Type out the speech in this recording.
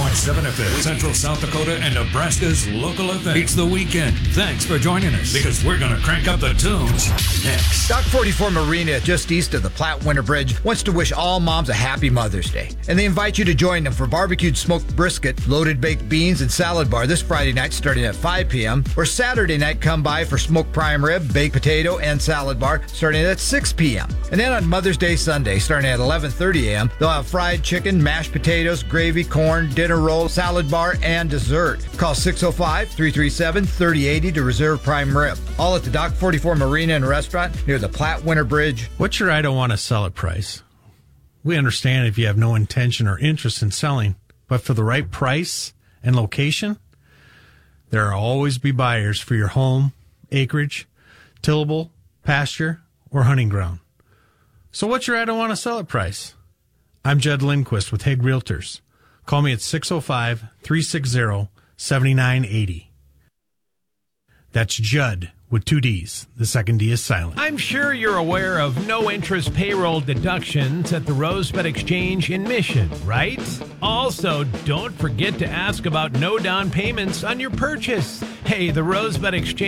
101.7 FM, Central South Dakota and Nebraska's local event. It's the weekend. Thanks for joining us, because we're going to crank up the tunes next. Dock 44 Marina, just east of the Platte Winter Bridge, wants to wish all moms a happy Mother's Day. And they invite you to join them for barbecued smoked brisket, loaded baked beans, and salad bar this Friday night starting at 5 p.m. Or Saturday night, come by for smoked prime rib, baked potato, and salad bar starting at 6 p.m. And then on Mother's Day Sunday, starting at 11:30 a.m., they'll have fried chicken, mashed potatoes, gravy, corn, dinner roll, salad bar, and dessert. Call 605-337-3080 to reserve prime rib. All at the Dock 44 Marina and Restaurant near the Platte Winter Bridge. What's your I don't want to sell it price? We understand if you have no intention or interest in selling, but for the right price and location, there will always be buyers for your home, acreage, tillable, pasture, or hunting ground. So what's your I don't want to sell it price? I'm Judd Lindquist with Hague Realtors. Call me at 605-360-7980. That's Judd with 2 Ds. The second D is silent. I'm sure you're aware of no-interest payroll deductions at the Rosebud Exchange in Mission, right? Also, don't forget to ask about no down payments on your purchase. Hey, the Rosebud Exchange